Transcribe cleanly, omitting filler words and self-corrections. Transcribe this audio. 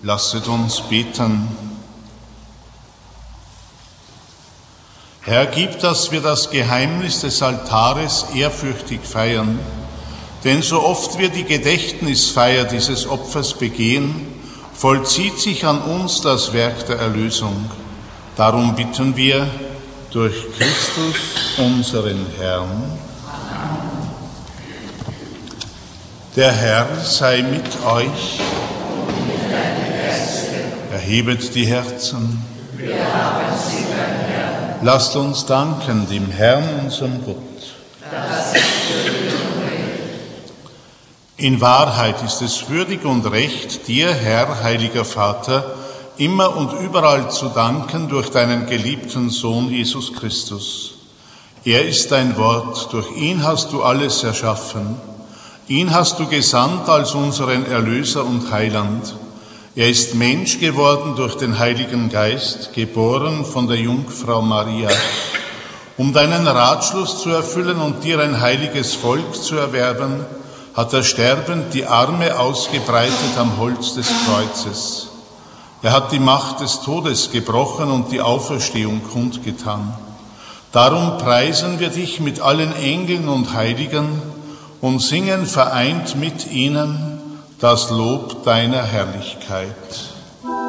Lasset uns beten. Herr, gib, dass wir das Geheimnis des Altares ehrfürchtig feiern, denn so oft wir die Gedächtnisfeier dieses Opfers begehen, vollzieht sich an uns das Werk der Erlösung. Darum bitten wir durch Christus, unseren Herrn. Der Herr sei mit euch. Erhebet die Herzen. Wir haben sie, mein Herr. Lasst uns danken dem Herrn, unserem Gott. Das ist würdig und recht. In Wahrheit ist es würdig und recht, dir, Herr, heiliger Vater, immer und überall zu danken durch deinen geliebten Sohn Jesus Christus. Er ist dein Wort, durch ihn hast du alles erschaffen. Ihn hast du gesandt als unseren Erlöser und Heiland. Er ist Mensch geworden durch den Heiligen Geist, geboren von der Jungfrau Maria. Um deinen Ratschluss zu erfüllen und dir ein heiliges Volk zu erwerben, hat er sterbend die Arme ausgebreitet am Holz des Kreuzes. Er hat die Macht des Todes gebrochen und die Auferstehung kundgetan. Darum preisen wir dich mit allen Engeln und Heiligen und singen vereint mit ihnen das Lob deiner Herrlichkeit.